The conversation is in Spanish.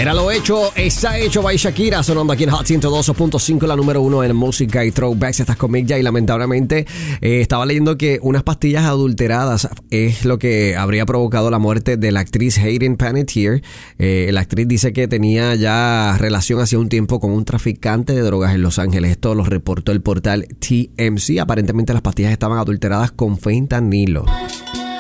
Era lo hecho, está hecho by Shakira, sonando aquí en Hot 102.5, la número 1 en música y throwbacks. Estás conmigo ya y lamentablemente estaba leyendo que unas pastillas adulteradas es lo que habría provocado la muerte de la actriz Hayden Panettiere. La actriz dice que tenía ya relación hace un tiempo con un traficante de drogas en Los Ángeles. Esto lo reportó el portal TMZ. Aparentemente las pastillas estaban adulteradas con fentanilo.